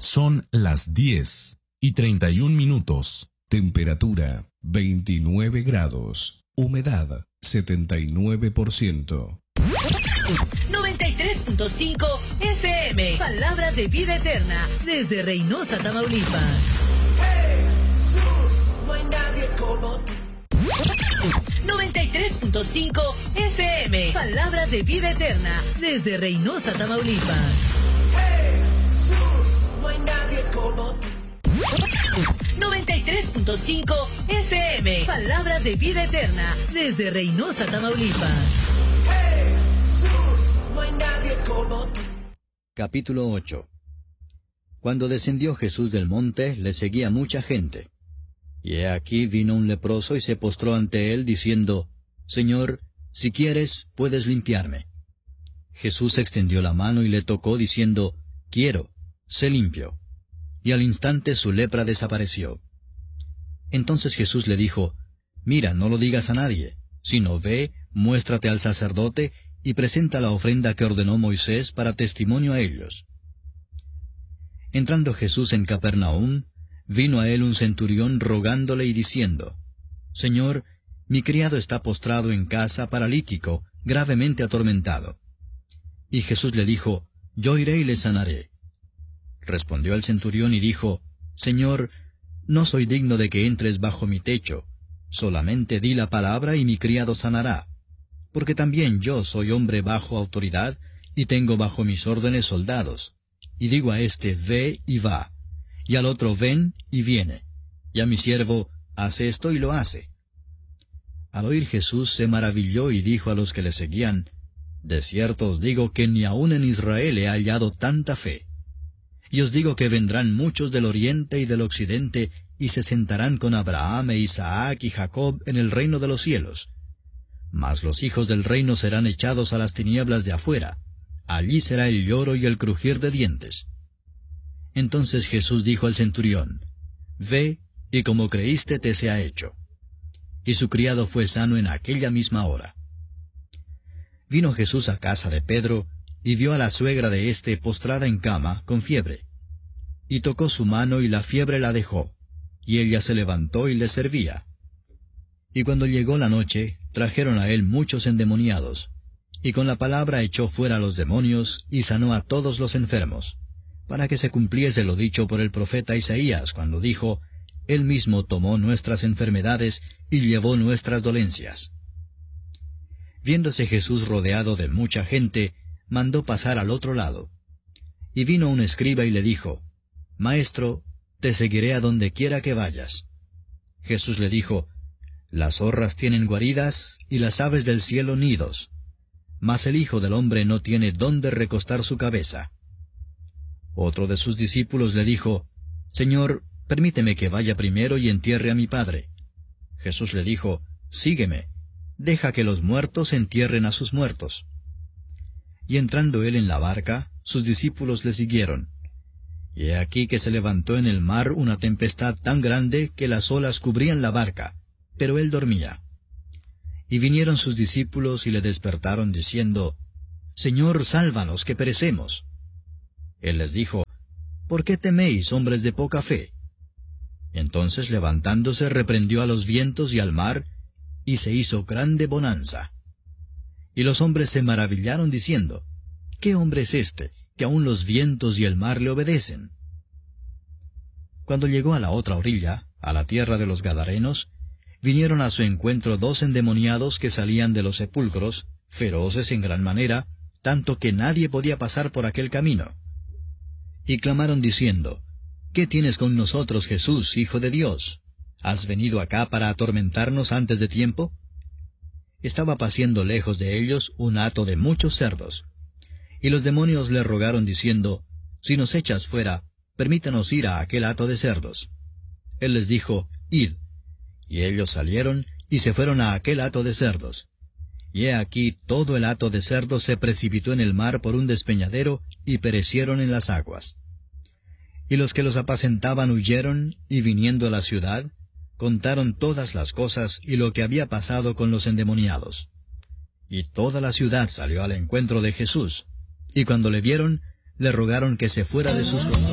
Son las 10:31. Temperatura 29 grados. Humedad 79%. 93.5 FM. Palabras de vida eterna. Desde Reynosa, Tamaulipas. 93.5 FM. Palabras de vida eterna. Desde Reynosa, Tamaulipas. 93.5 FM. Palabras de vida eterna. Desde Reynosa, Tamaulipas. Capítulo 8. Cuando descendió Jesús del monte, le seguía mucha gente. Y he aquí vino un leproso y se postró ante él, diciendo, Señor, si quieres, puedes limpiarme. Jesús extendió la mano y le tocó, diciendo, Quiero, sé limpio. Y al instante su lepra desapareció. Entonces Jesús le dijo, Mira, no lo digas a nadie, sino ve, muéstrate al sacerdote, y presenta la ofrenda que ordenó Moisés para testimonio a ellos. Entrando Jesús en Capernaum, vino a él un centurión rogándole y diciendo, Señor, mi criado está postrado en casa, paralítico, gravemente atormentado. Y Jesús le dijo, Yo iré y le sanaré. Respondió el centurión y dijo, Señor, no soy digno de que entres bajo mi techo, solamente di la palabra y mi criado sanará, porque también yo soy hombre bajo autoridad, y tengo bajo mis órdenes soldados, y digo a este, ve y va, y al otro, ven y viene, y a mi siervo, haz esto y lo hace. Al oír Jesús se maravilló y dijo a los que le seguían, De cierto os digo que ni aun en Israel he hallado tanta fe. Y os digo que vendrán muchos del oriente y del occidente, y se sentarán con Abraham e Isaac y Jacob en el reino de los cielos. Mas los hijos del reino serán echados a las tinieblas de afuera. Allí será el lloro y el crujir de dientes. Entonces Jesús dijo al centurión, Ve, y como creíste te sea hecho. Y su criado fue sano en aquella misma hora. Vino Jesús a casa de Pedro, y vio a la suegra de éste postrada en cama, con fiebre. Y tocó su mano y la fiebre la dejó, y ella se levantó y le servía. Y cuando llegó la noche, trajeron a él muchos endemoniados, y con la palabra echó fuera a los demonios, y sanó a todos los enfermos, para que se cumpliese lo dicho por el profeta Isaías, cuando dijo, Él mismo tomó nuestras enfermedades y llevó nuestras dolencias. Viéndose Jesús rodeado de mucha gente, mandó pasar al otro lado. Y vino un escriba y le dijo, Maestro, te seguiré a donde quiera que vayas. Jesús le dijo, Las zorras tienen guaridas, y las aves del cielo nidos, mas el Hijo del Hombre no tiene dónde recostar su cabeza. Otro de sus discípulos le dijo, Señor, permíteme que vaya primero y entierre a mi padre. Jesús le dijo, Sígueme, deja que los muertos entierren a sus muertos. Y entrando él en la barca, sus discípulos le siguieron. Y he aquí que se levantó en el mar una tempestad tan grande que las olas cubrían la barca, pero él dormía. Y vinieron sus discípulos y le despertaron diciendo, Señor, sálvanos, que perecemos. Él les dijo, ¿por qué teméis, hombres de poca fe? Entonces levantándose reprendió a los vientos y al mar, y se hizo grande bonanza. Y los hombres se maravillaron diciendo, ¿qué hombre es este, que aun los vientos y el mar le obedecen? Cuando llegó a la otra orilla, a la tierra de los Gadarenos, vinieron a su encuentro 2 endemoniados que salían de los sepulcros, feroces en gran manera, tanto que nadie podía pasar por aquel camino. Y clamaron diciendo, ¿qué tienes con nosotros, Jesús, Hijo de Dios? ¿Has venido acá para atormentarnos antes de tiempo? Estaba paciendo lejos de ellos un hato de muchos cerdos. Y los demonios le rogaron diciendo, si nos echas fuera, permítanos ir a aquel hato de cerdos. Él les dijo, id. Y ellos salieron y se fueron a aquel hato de cerdos. Y he aquí todo el hato de cerdos se precipitó en el mar por un despeñadero y perecieron en las aguas. Y los que los apacentaban huyeron, y viniendo a la ciudad, contaron todas las cosas y lo que había pasado con los endemoniados. Y toda la ciudad salió al encuentro de Jesús, y cuando le vieron, le rogaron que se fuera de sus